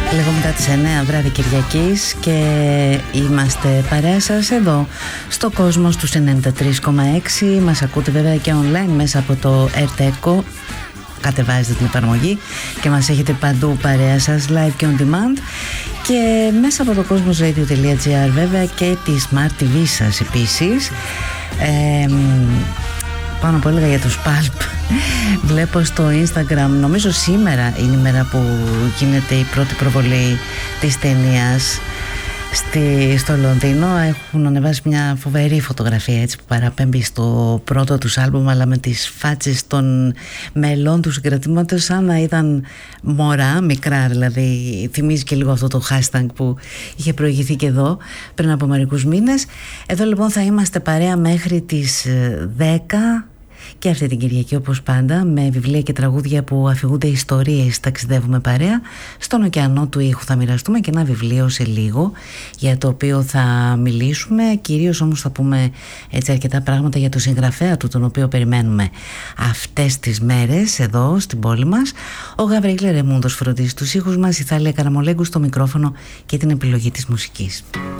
Λίγο μετά τις 9 βράδυ Κυριακής και είμαστε παρέα σας εδώ στο Κόσμος του 93,6. Μας ακούτε βέβαια και online μέσα από το RTECO. Κατεβάζετε την εφαρμογή και μας έχετε παντού παρέα σας, live και on demand, και μέσα από το cosmosradio.gr βέβαια και τη Smart TV σας επίσης. Πάνω από έλεγα για τους Pulp. Βλέπω στο Instagram, νομίζω σήμερα είναι η μέρα που γίνεται η πρώτη προβολή της ταινίας στο Λονδίνο. Έχουν ανεβάσει μια φοβερή φωτογραφία έτσι, που παραπέμπει στο πρώτο τους άλμπουμ, αλλά με τις φάτσες των μελών του συγκρατήματος σαν να ήταν μωρά, μικρά δηλαδή. Θυμίζει και λίγο αυτό το hashtag που είχε προηγηθεί και εδώ πριν από μερικούς μήνες. Εδώ λοιπόν θα είμαστε παρέα μέχρι τις 10 και αυτή την Κυριακή, όπως πάντα, με βιβλία και τραγούδια που αφηγούνται ιστορίες. Ταξιδεύουμε παρέα στον ωκεανό του ήχου. Θα μοιραστούμε και ένα βιβλίο σε λίγο, για το οποίο θα μιλήσουμε. Κυρίως όμως θα πούμε έτσι αρκετά πράγματα για το συγγραφέα του, τον οποίο περιμένουμε αυτές τις μέρες εδώ στην πόλη μας. Ο Γαβριήλ Ρεμούντος φροντίζει τους ήχους μας, η Θάλια Καραμολέγκου στο μικρόφωνο και την επιλογή της μουσικής.